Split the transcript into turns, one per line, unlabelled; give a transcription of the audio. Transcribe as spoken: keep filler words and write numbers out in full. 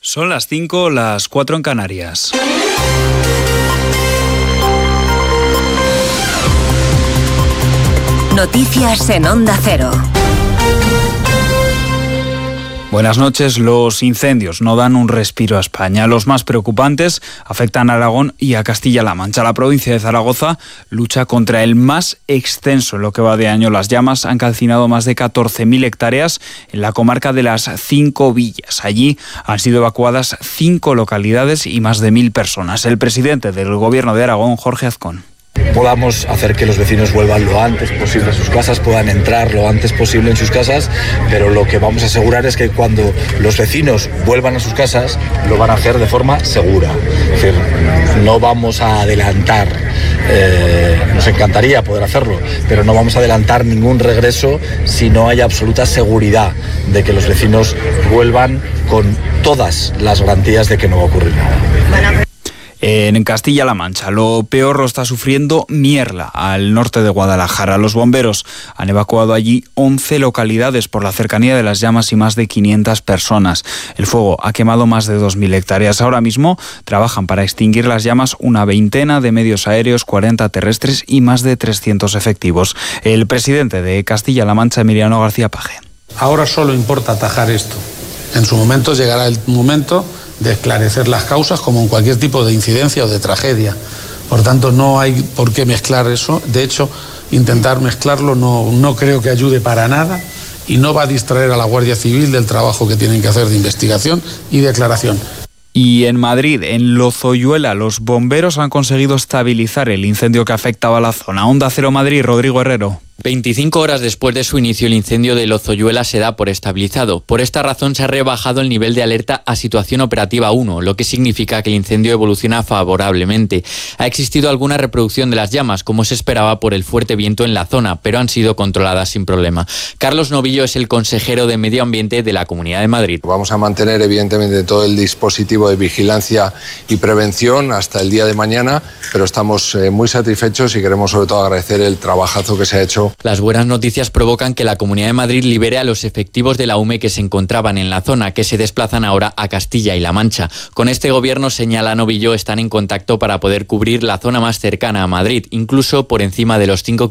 Son las cinco, las cuatro en Canarias.
Noticias en Onda Cero.
Buenas noches. Los incendios no dan un respiro a España. Los más preocupantes afectan a Aragón y a Castilla-La Mancha. La provincia de Zaragoza lucha contra el más extenso en lo que va de año. Las llamas han calcinado más de catorce mil hectáreas en la comarca de las Cinco Villas. Allí han sido evacuadas cinco localidades y más de mil personas. El presidente del Gobierno de Aragón, Jorge Azcón.
Podamos hacer que los vecinos vuelvan lo antes posible a sus casas, puedan entrar lo antes posible en sus casas, pero lo que vamos a asegurar es que cuando los vecinos vuelvan a sus casas, lo van a hacer de forma segura. Es decir, no vamos a adelantar, eh, nos encantaría poder hacerlo, pero no vamos a adelantar ningún regreso si no hay absoluta seguridad de que los vecinos vuelvan con todas las garantías de que no va a ocurrir nada.
En Castilla-La Mancha, lo peor lo está sufriendo Mierla, al norte de Guadalajara. Los bomberos han evacuado allí once localidades por la cercanía de las llamas y más de quinientas personas. El fuego ha quemado más de dos mil hectáreas. Ahora mismo trabajan para extinguir las llamas una veintena de medios aéreos, cuarenta terrestres y más de trescientos efectivos. El presidente de Castilla-La Mancha, Emiliano García Paje.
Ahora solo importa atajar esto. En su momento llegará el momento de esclarecer las causas, como en cualquier tipo de incidencia o de tragedia. Por tanto, no hay por qué mezclar eso. De hecho, intentar mezclarlo no, no creo que ayude para nada y no va a distraer a la Guardia Civil del trabajo que tienen que hacer de investigación y declaración.
Y en Madrid, en Lozoyuela, los bomberos han conseguido estabilizar el incendio que afectaba a la zona. Onda Cero Madrid, Rodrigo Herrero.
veinticinco horas después de su inicio, el incendio de Lozoyuela se da por estabilizado. Por esta razón se ha rebajado el nivel de alerta a situación operativa uno, lo que significa que el incendio evoluciona favorablemente. Ha existido alguna reproducción de las llamas, como se esperaba por el fuerte viento en la zona, pero han sido controladas sin problema. Carlos Novillo es el consejero de Medio Ambiente de la Comunidad de Madrid.
Vamos a mantener evidentemente todo el dispositivo de vigilancia y prevención hasta el día de mañana, pero estamos eh, muy satisfechos y queremos sobre todo agradecer el trabajazo que se ha hecho.
Las buenas noticias provocan que la Comunidad de Madrid libere a los efectivos de la U M E que se encontraban en la zona, que se desplazan ahora a Castilla y La Mancha. Con este gobierno, señala Novillo, están en contacto para poder cubrir la zona más cercana a Madrid, incluso por encima de los cinco kilómetros.